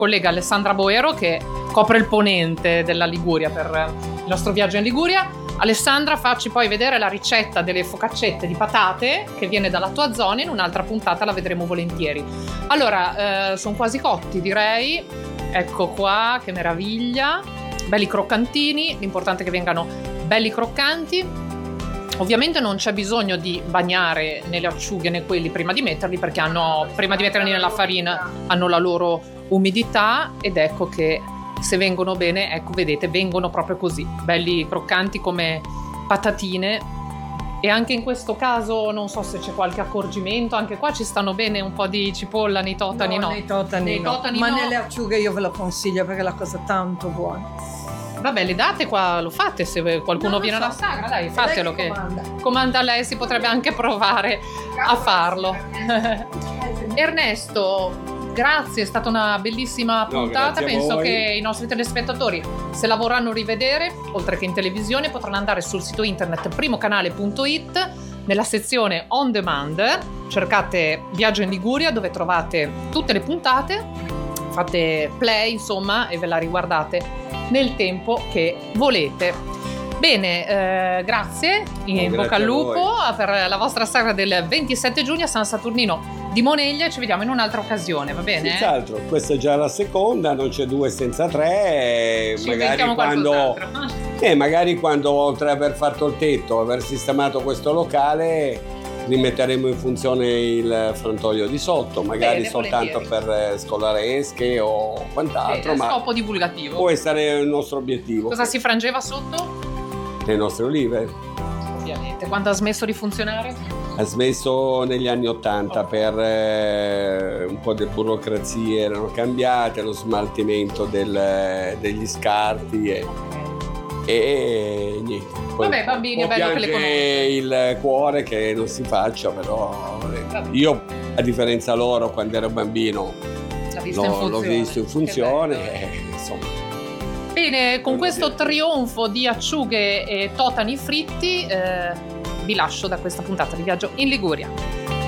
collega Alessandra Boero, che copre il ponente della Liguria per il nostro viaggio in Liguria. Alessandra, facci poi vedere la ricetta delle focaccette di patate che viene dalla tua zona, in un'altra puntata la vedremo volentieri. Allora, sono quasi cotti, direi. Ecco qua, che meraviglia, belli croccantini, l'importante è che vengano belli croccanti. Ovviamente non c'è bisogno di bagnare né le acciughe né quelli prima di metterli, perché prima di metterli nella farina hanno la loro umidità, ed ecco che se vengono bene, ecco vedete, vengono proprio così, belli croccanti come patatine. E anche in questo caso non so se c'è qualche accorgimento, anche qua ci stanno bene un po' di cipolla nei totani, no? Nei totani no, ma no. nelle acciughe io ve lo consiglio perché è la cosa tanto buona. Vabbè, le date qua, lo fate se qualcuno viene alla sagra, dai, fatelo, che comanda lei, si potrebbe anche provare a farlo. Ernesto, grazie, è stata una bellissima puntata. Penso che i nostri telespettatori, se la vorranno rivedere, oltre che in televisione, potranno andare sul sito internet primocanale.it, nella sezione On Demand, cercate Viaggio in Liguria, dove trovate tutte le puntate, fate play insomma e ve la riguardate nel tempo che volete. Bene, grazie, in bocca al lupo per la vostra sagra del 27 giugno a San Saturnino di Moneglia, e ci vediamo in un'altra occasione, va bene? Senz'altro, questa è già la seconda, non c'è due senza tre. Ci inventiamo qualcos'altro. Magari quando, oltre ad aver fatto il tetto, aver sistemato questo locale, rimetteremo in funzione il frantoio di sotto, magari bene, soltanto volentieri, per scolaresche o quant'altro. Ma scopo divulgativo. Può essere il nostro obiettivo. Cosa si frangeva sotto? Le nostre olive. Ovviamente. Quando ha smesso di funzionare? Ha smesso negli anni '80 per un po' di burocrazie, erano cambiate, lo smaltimento degli scarti e niente. Vabbè, bambini, è bello che le conoscete. Il cuore che non si faccia, però io, a differenza loro, quando ero bambino l'ho visto in funzione, insomma. Bene, con questo trionfo di acciughe e totani fritti vi lascio da questa puntata di Viaggio in Liguria.